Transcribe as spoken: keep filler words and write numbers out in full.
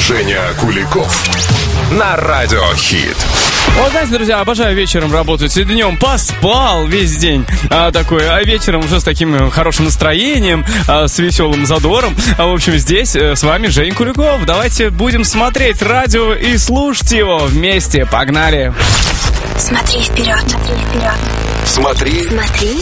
Женя Куликов на Радио Хит. Вот, знаете, друзья, обожаю вечером работать. И днем поспал весь день а, такой, а вечером уже с таким хорошим настроением, а, с веселым задором. А, в общем, здесь а, с вами Женя Куликов. Давайте будем смотреть радио и слушать его вместе. Погнали! Смотри вперед, смотри вперед. Смотри, Смотри